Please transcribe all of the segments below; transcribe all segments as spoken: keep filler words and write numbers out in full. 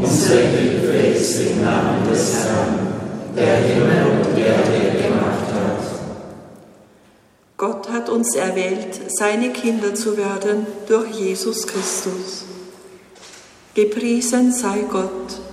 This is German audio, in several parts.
Unsere Hilfe ist im Namen des Herrn, der Himmel und Erde gemacht hat. Gott hat uns erwählt, seine Kinder zu werden durch Jesus Christus. Gepriesen sei Gott.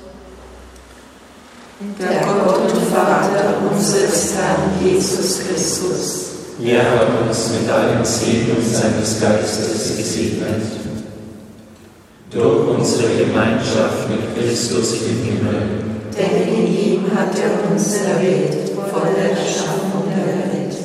Der Gott und Vater unseres Herrn Jesus Christus. Er hat uns mit allen Segen seines Geistes gesegnet. Durch unsere Gemeinschaft mit Christus im Himmel. Denn in ihm hat er uns erwählt vor der Erschaffung der Welt,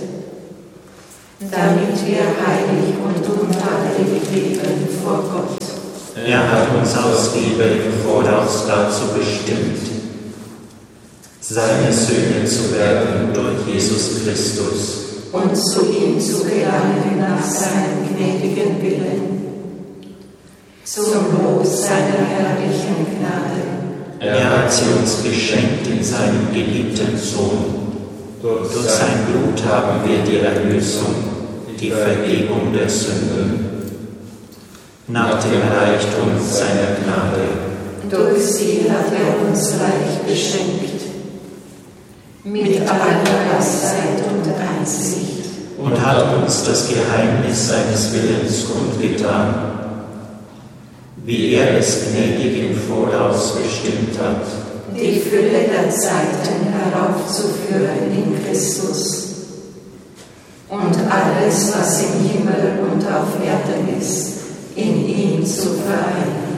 damit wir heilig und untadelig leben vor Gott. Er hat uns aus Liebe im Voraus dazu bestimmt, seine Söhne zu werden durch Jesus Christus und zu ihm zu gelangen nach seinem gnädigen Willen, zum Lob seiner herrlichen Gnade. Er hat sie uns geschenkt in seinem geliebten Sohn. Durch sein Blut haben wir die Erlösung, die Vergebung der Sünden, nach dem Reichtum seiner Gnade. Durch sie hat er uns reich beschenkt, mit aller Weisheit und Einsicht, und hat uns das Geheimnis seines Willens kundgetan, wie er es gnädig im Voraus bestimmt hat, die Fülle der Zeiten heraufzuführen in Christus und alles, was im Himmel und auf Erden ist, in ihm zu vereinen.